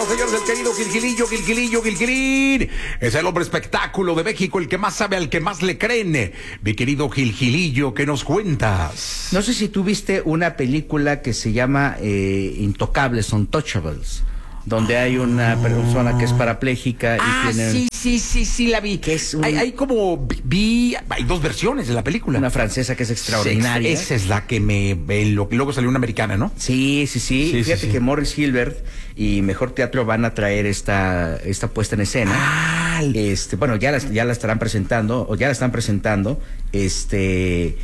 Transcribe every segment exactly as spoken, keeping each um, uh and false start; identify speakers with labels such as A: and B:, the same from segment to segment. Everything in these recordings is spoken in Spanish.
A: señoras, señores, el querido Gilgilillo, Gilgilillo, Gilgilín. Es el hombre espectáculo de México, el que más sabe, al que más le creen. Mi querido Gilgilillo, ¿qué nos cuentas?
B: No sé si tú viste una película que se llama eh, Intocables, Untouchables, donde hay una persona que es parapléjica y
A: ah,
B: tiene...
A: sí, sí, sí, sí, la vi.
B: Que es un...
A: hay, hay como, vi, hay dos versiones de la película.
B: Una francesa que es extraordinaria.
A: Sí, esa es la que me, me lo, luego salió una americana, ¿no?
B: Sí, sí, sí.
A: sí
B: Fíjate
A: sí, sí.
B: que Morris Hilbert y Mejor Teatro van a traer esta, esta puesta en escena.
A: Ah,
B: este, bueno, ya la, ya la estarán presentando, o ya la están presentando, este,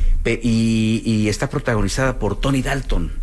B: y, y está protagonizada por Tony Dalton,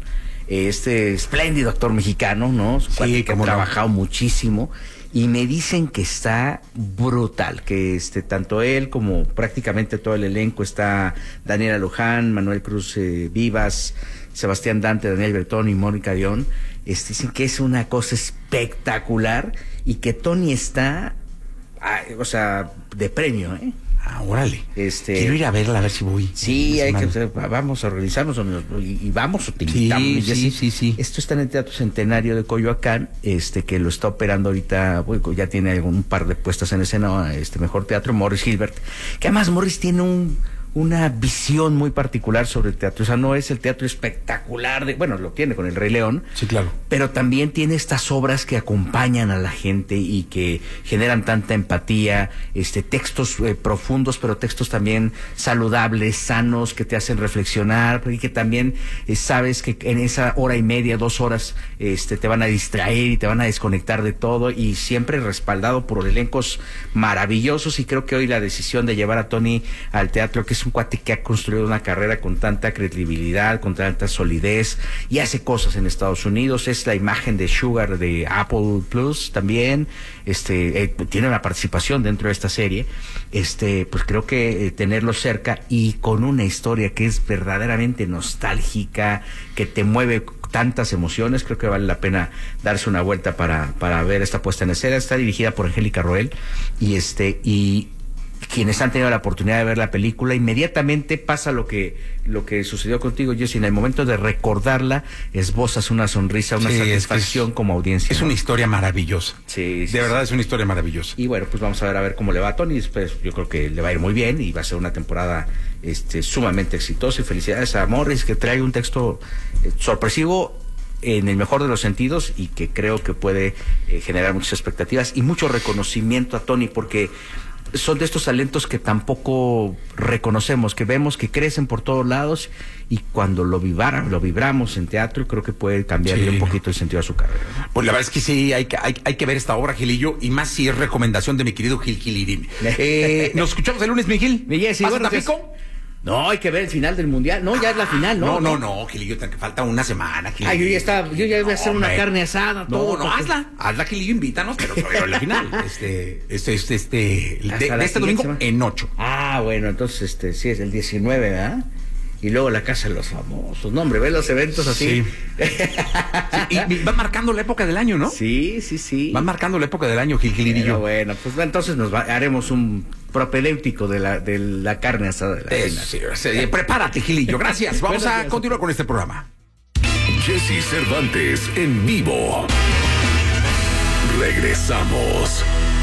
B: este espléndido actor mexicano, ¿no?
A: Sí,
B: que ha trabajado muchísimo, y me dicen que está brutal, que este tanto él como prácticamente todo el elenco, está Daniela Luján, Manuel Cruz eh, Vivas, Sebastián Dante, Daniel Bertón y Mónica Dion. Este, dicen que es una cosa espectacular y que Tony está, ah, o sea, de premio, ¿eh?
A: Ah, órale.
B: Este,
A: Quiero ir a verla, a ver si voy.
B: Sí, hay que, vamos a organizarnos y, y vamos, te invitamos.
A: Sí,
B: sí,
A: sí, sí, sí.
B: Esto está en el Teatro Centenario de Coyoacán, este, que lo está operando ahorita, bueno, ya tiene un par de puestas en escena, este Mejor Teatro, Morris Hilbert, que además Morris tiene un... una visión muy particular sobre el teatro. O sea, no es el teatro espectacular de, bueno, lo tiene con El Rey León.
A: Sí, claro.
B: Pero también tiene estas obras que acompañan a la gente y que generan tanta empatía, este, textos eh, profundos, pero textos también saludables, sanos, que te hacen reflexionar, y que también eh, sabes que en esa hora y media, dos horas, este, te van a distraer y te van a desconectar de todo, y siempre respaldado por elencos maravillosos. Y creo que hoy la decisión de llevar a Tony al teatro, que es un cuate que ha construido una carrera con tanta credibilidad, con tanta solidez, y hace cosas en Estados Unidos, es la imagen de Sugar de Apple Plus también, este, eh, tiene una participación dentro de esta serie, este, pues creo que eh, tenerlo cerca y con una historia que es verdaderamente nostálgica, que te mueve tantas emociones, creo que vale la pena darse una vuelta para, para ver esta puesta en escena. Está dirigida por Angélica Roel, y este, y quienes han tenido la oportunidad de ver la película, inmediatamente pasa lo que lo que sucedió contigo, Jessy. En el momento de recordarla, esbozas una sonrisa, una sí, satisfacción es es, como audiencia.
A: Es, ¿no?, una historia maravillosa.
B: Sí, sí,
A: de verdad
B: sí.
A: Es una historia maravillosa.
B: Y bueno, pues vamos a ver a ver cómo le va a Tony. Después yo creo que le va a ir muy bien y va a ser una temporada este sumamente exitosa. Y felicidades a Morris, que trae un texto eh, sorpresivo en el mejor de los sentidos, y que creo que puede eh, generar muchas expectativas y mucho reconocimiento a Tony, porque son de estos talentos que tampoco reconocemos, que vemos que crecen por todos lados, y cuando lo vibra, lo vibramos en teatro, creo que puede cambiarle sí. un poquito el sentido a su carrera, ¿no? Pues
A: la verdad es que sí, hay que, hay, hay que ver esta obra, Gilillo, y más si es recomendación de mi querido Gil Gilirín. eh, Nos escuchamos el lunes, mi Gil.
B: Mi Jessy,
A: ¿Vas
B: bueno,
A: a Tampico?
B: No, hay que ver el final del mundial. No, ya es la final, ¿no?
A: No, no, no, Gilillo, te falta una semana, Gilillo.
B: Ay, yo ya estaba, yo ya voy a hacer no, una hombre. carne asada, todo.
A: No, no, porque... hazla, hazla, Gilillo, invítanos, pero sobre la final. Este, este, este, este, de, de este domingo semana. En ocho.
B: Ah, bueno, entonces, este, sí, es el diecinueve, ¿verdad? Y luego la Casa de los Famosos. No, hombre, ve los eventos así.
A: Sí. sí, y van marcando la época del año, ¿no?
B: Sí, sí, sí.
A: Van marcando la época del año, Gil Gilirillo.
B: Bueno, pues entonces nos va, haremos un propedéutico de la, de la carne asada de la
A: Eso, sí, sí, prepárate, Gilillo. Gracias. Vamos bueno, a gracias. continuar con este programa.
C: Jessy Cervantes en vivo. Regresamos.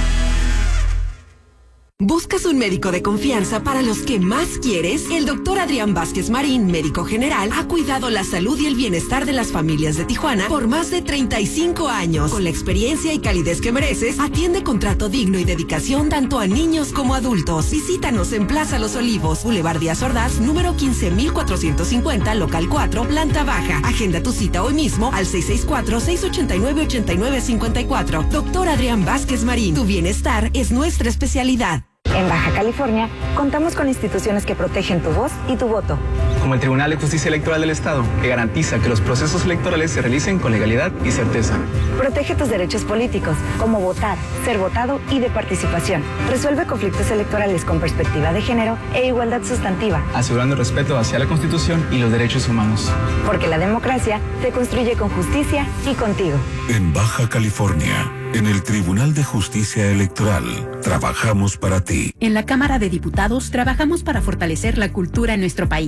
D: ¿Buscas un médico de confianza para los que más quieres? El doctor Adrián Vázquez Marín, médico general, ha cuidado la salud y el bienestar de las familias de Tijuana por más de treinta y cinco años. Con la experiencia y calidez que mereces, atiende con trato digno y dedicación tanto a niños como adultos. Visítanos en Plaza Los Olivos, Boulevard Díaz Ordaz, número quince mil cuatrocientos cincuenta, local cuatro, planta baja. Agenda tu cita hoy mismo al seis seis cuatro, seis ocho nueve, ocho nueve cinco cuatro. Doctor Adrián Vázquez Marín, tu bienestar es nuestra especialidad.
E: En Baja California, contamos con instituciones que protegen tu voz y tu voto.
F: Como el Tribunal de Justicia Electoral del Estado, que garantiza que los procesos electorales se realicen con legalidad y certeza.
E: Protege tus derechos políticos, como votar, ser votado y de participación. Resuelve conflictos electorales con perspectiva de género e igualdad sustantiva.
F: Asegurando el respeto hacia la Constitución y los derechos humanos.
E: Porque la democracia se construye con justicia y contigo.
C: En Baja California, en el Tribunal de Justicia Electoral, trabajamos para ti.
G: En la Cámara de Diputados trabajamos para fortalecer la cultura en nuestro país, con la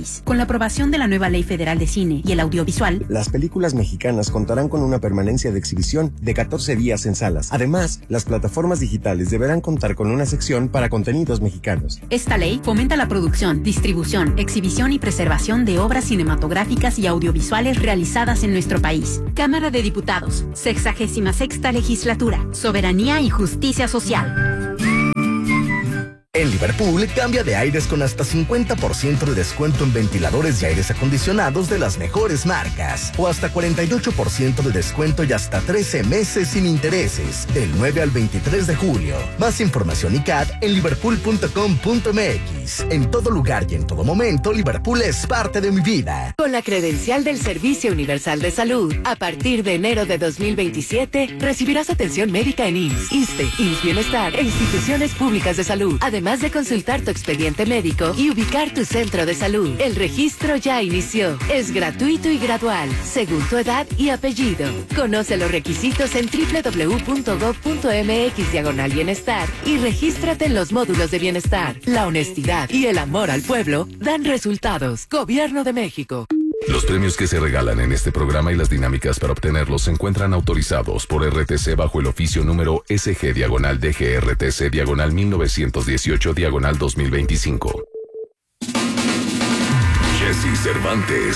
G: aprobación de la nueva Ley Federal de Cine y el Audiovisual,
H: las películas mexicanas contarán con una permanencia de exhibición de catorce días en salas. Además, las plataformas digitales deberán contar con una sección para contenidos mexicanos.
G: Esta ley fomenta la producción, distribución, exhibición y preservación de obras cinematográficas y audiovisuales realizadas en nuestro país. Cámara de Diputados, sexagésima sexta legislatura, soberanía y justicia social.
I: En Liverpool, cambia de aires con hasta cincuenta por ciento de descuento en ventiladores y aires acondicionados de las mejores marcas. O hasta cuarenta y ocho por ciento de descuento y hasta trece meses sin intereses. Del nueve al veintitrés de julio. Más información y C A D en liverpool punto com punto m x. En todo lugar y en todo momento, Liverpool es parte de mi vida.
J: Con la credencial del Servicio Universal de Salud, a partir de enero de dos mil veintisiete, recibirás atención médica en I M S S, ISSSTE, I M S S Bienestar e instituciones públicas de salud. Además de consultar tu expediente médico y ubicar tu centro de salud. El registro ya inició. Es gratuito y gradual, según tu edad y apellido. Conoce los requisitos en doble u doble u doble u punto gob punto m x diagonal bienestar y regístrate en los módulos de bienestar. La honestidad y el amor al pueblo dan resultados. Gobierno de México.
C: Los premios que se regalan en este programa y las dinámicas para obtenerlos se encuentran autorizados por R T C bajo el oficio número S G diagonal D G R T C diagonal mil novecientos dieciocho diagonal dos mil veinticinco. Jesse Cervantes.